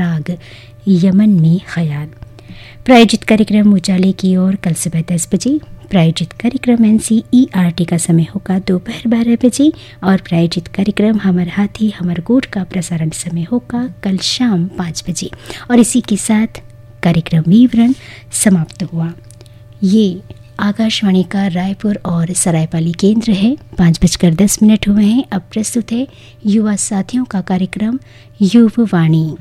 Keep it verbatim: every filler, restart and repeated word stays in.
राग यमन में ख्याल। प्रायोजित कार्यक्रम उजाले की ओर कल सुबह दस बजे। प्रायोजित कार्यक्रम N C E R T का समय होगा दोपहर बारह बजे और प्रायोजित कार्यक्रम हमर हाथी हमर गोठ का प्रसारण समय होगा कल शाम पाँच बजे। और इसी के साथ कार्यक्रम विवरण समाप्त हुआ। ये आकाशवाणी का रायपुर और सरायपाली केंद्र है। पाँच बजकर दस मिनट हुए हैं। अब प्रस्तुत है युवा साथियों का कार्यक्रम युववाणी।